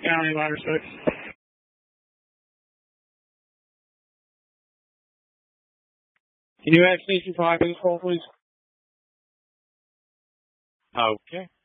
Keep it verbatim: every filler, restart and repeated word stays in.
County Ladder six. Can you add Station five in this call, please? Okay.